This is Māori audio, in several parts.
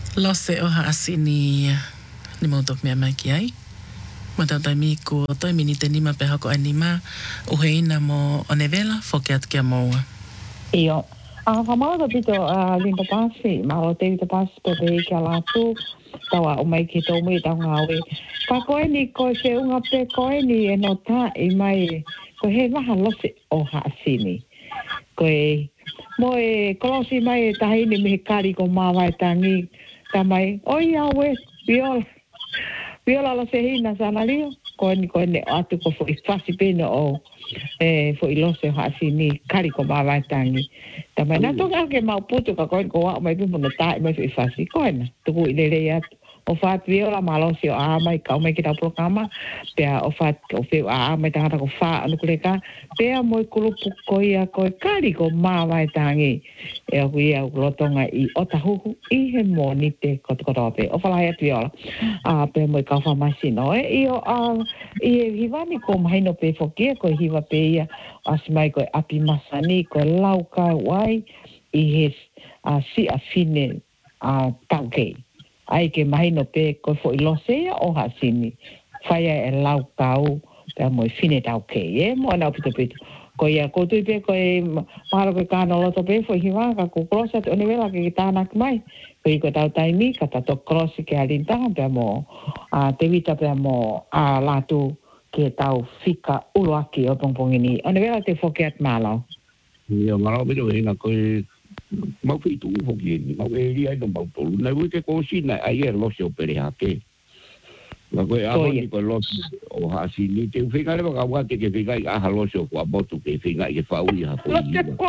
Lose o haasi ni mautok mea mai ki ai. Matata mi ko toi mini te nima pe hako anima uheina mo onevela foke atu kia moua. Io. Whamala pito Linda Pasi, malo te Linda Pasi pe pe kia latu, tawa o mai ki tō mui tau ngawe. Ka koe ni koe se unga pe koe ni e no tā i mai, koe he maha lose o haasini. Koe mo e kolosi mai e tahini mihi kari ko mawai tangi, ta mai, oi awe, viola. Viola la se hina sana lio, koe ne atu ko fo i fasi pena o fo i lose o haasini, kari ko mawai tangi. Ta mai nā tonga ke mau putu ka koe ko wao mai pimu na tae mai fo i fasi, koe na, tuku i lere atu. O whaat viola malosi o mai kau mai ki tau programa, pea o whaat o whiu mai tangata ko whaa anu kureka, pea moi kulupu koia koe kari ko mawai tangi, e o kuia o lotonga i otahuhu i he moni te kotokotoa pe, o whalai atu viola, pea moi kau whamasino, i e hiwani ko mahino pe fokia, koe hiwa pe ia, asimai koe api masani, koe lauka wai, i he si a fine taukei. Ai ke mahino pe koe fo i losea o hasini. Whaia e lau kau, pea mo i fine tau kei, mo anau pito pito. Koe ia koutu i pe koe mahalo koe kāna loto pe fo i hiwaka, ko krosa te onewela ke ki tānak mai. Koe i koe tau taimi, ka tato krosi ke alintaha, pea mo te wita pea mo lātu ke tau fika uruaki o pongpongini. Onewela te fokeat mālau. Ia marau pito hina koe mau fitu foki ni mau e ria no mau tolu na wike ko sina ai e lose o pere hake la koe a ni ko lose o hasi ni te finga le ka wa te ke finga a lose o kwa botu ke finga ke fa ui ha ko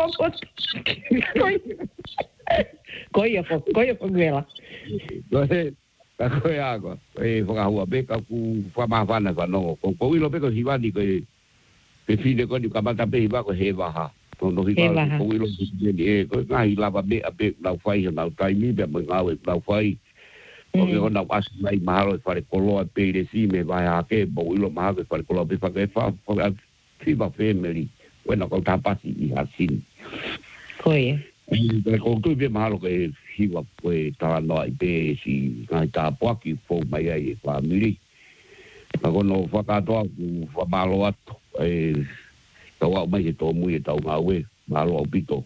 koia vela koe ka koe agua e foka hua be ka ku fa ma vana ka no ko ilo be ko hivani ko ke fine ko ni ka mata be ba ko heva ha no hi ka ko ilo ni ko ngai lava be abe lau fai na taimi be mo ngau lau fai o ke ona as mai mahalo fare kolo pe de si me vai a ke bo ilo mahalo fare kolo be fa ke fa fiba family when ko ta pasi i hasin koe ko tu be mahalo ke hiwa ko ta no ai be si ngai ta poaki fo mai ai family ka ko no fa ka to fa malo at tawa mai e tō mui e tau ngāwe, mālo au pito.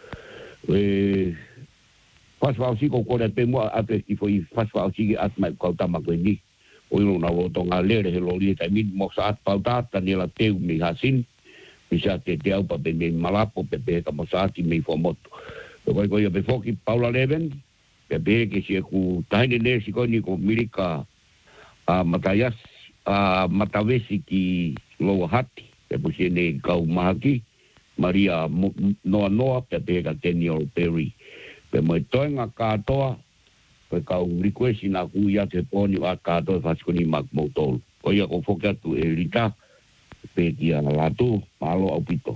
Whaswao siko kore pe mua ate i fo i whaswao siki at mai kau tama koe ni. O ilo na woto ngā lere he lori e tai min moksa at pau tāta ni la teu mi hasin. Mi sa te te au pa pe me malapo pe pe ka moksa ati me i fo moto. Koe koe pe foki Paula Leven, pe pe ke si e ku tahine ne si koe ni ko Mirika Matayas, Matawesi ki Loa Hati. Pe pusi ne kau mahaki, Maria Noa, pe ka Daniel Perry. Pe moi toenga kātoa, pe kau request na ku ia te poni a kātoa whasikoni mak mautolu. Ko ia ko whoki atu e rita, pe kia na latu, malo au pito.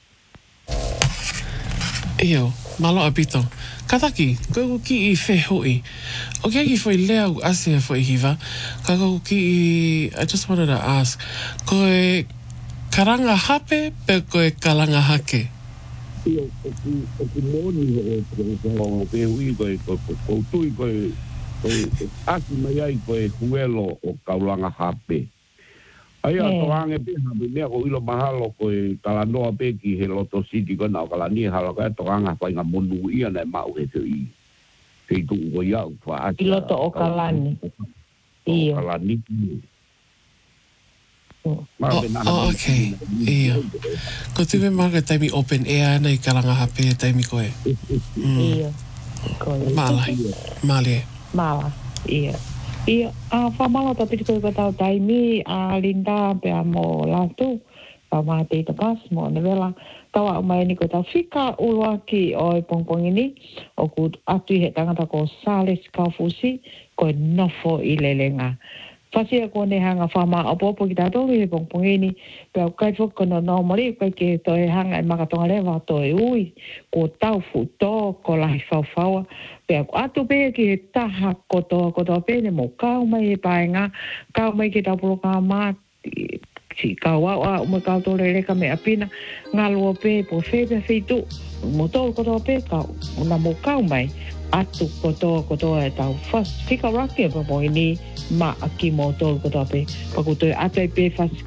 Eo, malo au pito. Kataki, koe ki i whehoi. O kia ki whai lea u ase a whai hiva, ka ki i, I just wanted to ask, koe karanga hape pe koe kalanga hake? Ia, o ku moni o pe hui koe koutui koe asi mai ai koe huelo o kaulanga hape. Aia toange pe hape mea ko ilo mahalo koe kalanoa pe ki he loto siti kona o kalani halo koe toanga whainga monu ia na mau he te i. Kei tuku ko iau wha ati. I loto o kalani. Ia. O kalani. Okay. Ia. Ko tuwe marga taimi open air nei karanga hape taimi koe. Ia. Mala. Male. Mala. Ia. Ia. Whamala ta piti koe tau taimi Linda pe mo latu. Tau maha te ita pas mo ne vela. Tawa o mai ni koe tau whika uruaki o e pongpongini. O ku atu he tangata ko Sales Kaufusi. Koe nofo i lelenga. Whasia kone hanga whama o popo ki tātou he pongpongini. Pea kai whukana no mori, kai ke toi hanga e makatonga lewa toi ui. Ko tau futo, ko lahi whauwhaua. Pea atu pea ki he taha kotoa pene mo kau mai he paenga. Kau mai ki tāpuro kā mā. Si kau au a ume kau tōre reka me apina. Ngā lua pe po whewea whitu. Mo tōru kotoa pe kau. Una mo kau mai. atu koto e tau fas. Fika raki e pa mo ini ma aki mo tolu koto pe. Pakuto e atu e pe fas